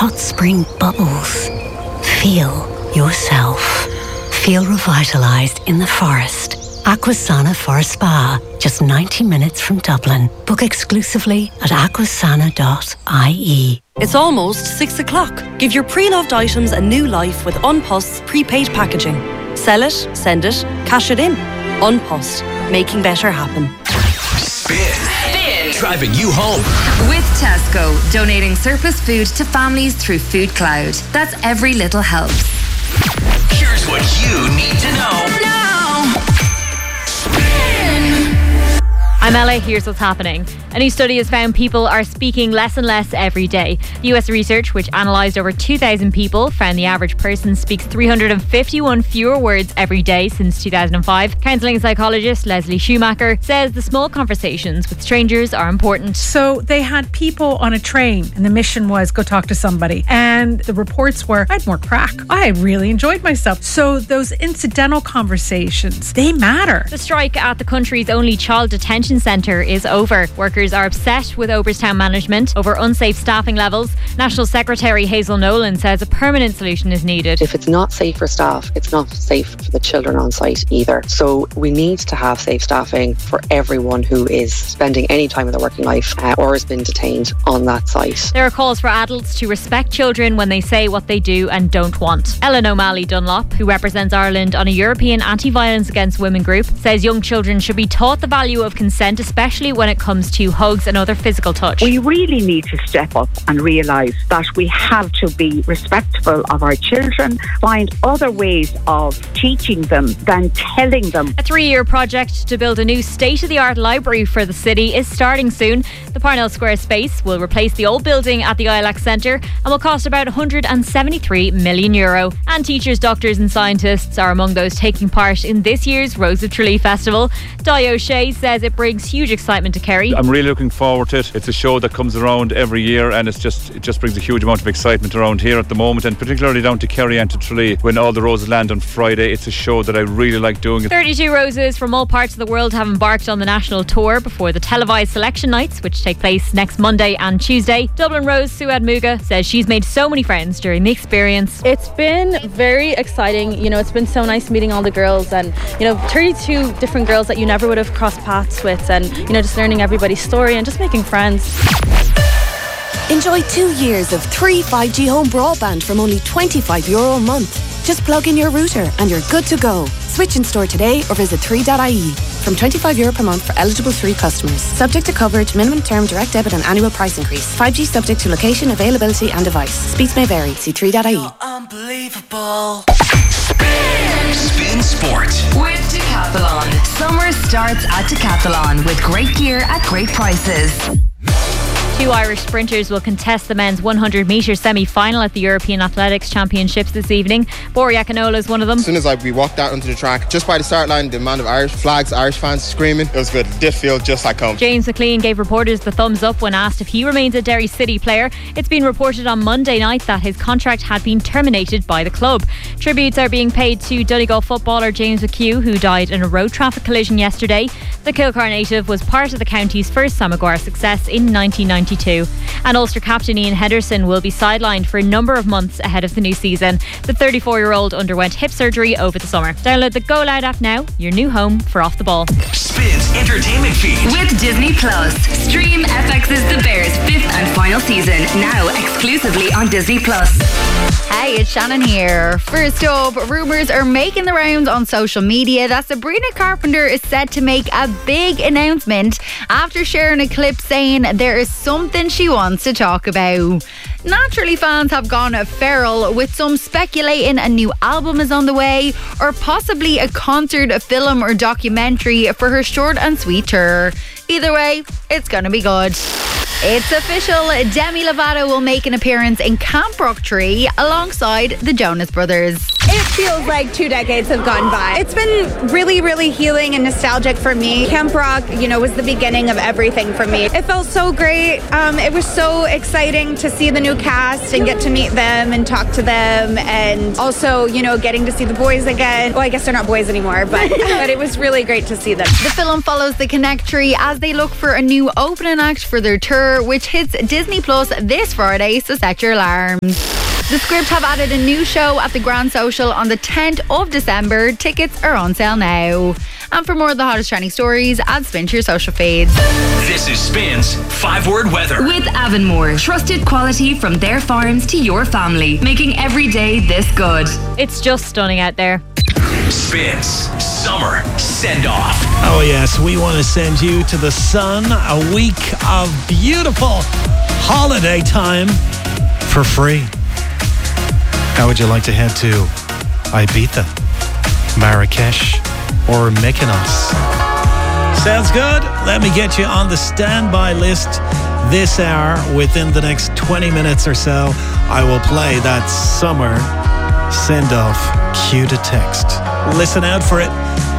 hot spring bubbles. Feel yourself. Feel revitalised in the forest. Aquasana Forest Spa, just 90 minutes from Dublin. Book exclusively at aquasana.ie. It's almost 6 o'clock. Give your pre-loved items a new life with Unpost's prepaid packaging. Sell it, send it, cash it in. Unpost, making better happen. Spin. Driving you home. With Tesco, donating surplus food to families through Food Cloud. That's every little helps. Here's what you need to know. I'm Ella, here's what's happening. A new study has found people are speaking less and less every day. The US research, which analysed over 2,000 people, found the average person speaks 351 fewer words every day since 2005. Counselling psychologist Leslie Schumacher says the small conversations with strangers are important. So they had people on a train and the mission was go talk to somebody. And the reports were, I had more crack. I really enjoyed myself. So those incidental conversations, they matter. The strike at the country's only child detention centre is over. Workers are upset with Oberstown management over unsafe staffing levels. National Secretary Hazel Nolan says a permanent solution is needed. If it's not safe for staff, it's not safe for the children on site either. So we need to have safe staffing for everyone who is spending any time in their working life or has been detained on that site. There are calls for adults to respect children when they say what they do and don't want. Ellen O'Malley Dunlop, who represents Ireland on a European anti-violence against women group, says young children should be taught the value of consent, especially when it comes to hugs and other physical touch. We really need to step up and realise that we have to be respectful of our children, find other ways of teaching them than telling them. A 3-year project to build a new state-of-the-art library for the city is starting soon. The Parnell Square space will replace the old building at the ILAC Centre and will cost about €173 million. And teachers, doctors and scientists are among those taking part in this year's Rose of Tralee Festival. Di O'Shea says it brings huge excitement to Kerry. I'm really looking forward to it. It's a show that comes around every year and it just brings a huge amount of excitement around here at the moment, and particularly down to Kerry and to Tralee when all the roses land on Friday. It's a show that I really like doing. 32 roses from all parts of the world have embarked on the national tour before the televised selection nights, which take place next Monday and Tuesday. Dublin Rose Suad Muga says she's made so many friends during the experience. It's been very exciting. You know, it's been so nice meeting all the girls and, 32 different girls that you never would have crossed paths with, and, just learning everybody's story and just making friends. Enjoy 2 years of 3 5G home broadband from only €25 a month. Just plug in your router and you're good to go. Switch in store today or visit 3.ie. From €25 per month for eligible 3 customers. Subject to coverage, minimum term, direct debit and annual price increase. 5G subject to location, availability and device. Speeds may vary. See 3.ie. Unbelievable. Spin Sport with Decathlon. Summer starts at Decathlon with great gear at great prices. 2 Irish sprinters will contest the men's 100-metre semi-final at the European Athletics Championships this evening. Borja Canola is one of them. As soon as we walked out onto the track, just by the start line, the amount of Irish flags, Irish fans screaming, it was good. It did feel just like home. James McLean gave reporters the thumbs up when asked if he remains a Derry City player. It's been reported on Monday night that his contract had been terminated by the club. Tributes are being paid to Donegal footballer James McHugh, who died in a road traffic collision yesterday. The Kilcar native was part of the county's first Samaguar success in 1992. And Ulster captain Ian Henderson will be sidelined for a number of months ahead of the new season. The 34-year-old underwent hip surgery over the summer. Download the Go Loud app now, your new home for Off the Ball. Spins entertainment feed with Disney Plus. Stream FX's The Bears' 5th and final season now exclusively on Disney Plus. Hey, it's Shannon here. First up, rumours are making the rounds on social media that Sabrina Carpenter is set to make a big announcement after sharing a clip saying there is something she wants to talk about. Naturally, fans have gone feral with some speculating a new album is on the way or possibly a concert, a film or documentary for her short and sweet tour. Either way, it's going to be good. It's official, Demi Lovato will make an appearance in Camp Rock Tree alongside the Jonas Brothers. It feels like 2 decades have gone by. It's been really, really healing and nostalgic for me. Camp Rock, was the beginning of everything for me. It felt so great. It was so exciting to see the new cast and get to meet them and talk to them, and also, getting to see the boys again. Well, I guess they're not boys anymore, but it was really great to see them. The film follows the Connect Tree as they look for a new opening act for their tour. December, which hits Disney Plus this Friday, so set your alarms. The Script have added a new show at the Grand Social on the 10th of December. Tickets are on sale now. And for more of the hottest trending stories, add Spin to your social feeds. This is Spin's 5-word weather. With Avonmore, trusted quality from their farms to your family, making every day this good. It's just stunning out there. Spin's summer send-off. Oh yes, we want to send you to the sun, a week of beautiful holiday time for free. How would you like to head to Ibiza, Marrakesh, or Mykonos? Sounds good? Let me get you on the standby list this hour. Within the next 20 minutes or so, I will play that summer send-off cue to text. Listen out for it.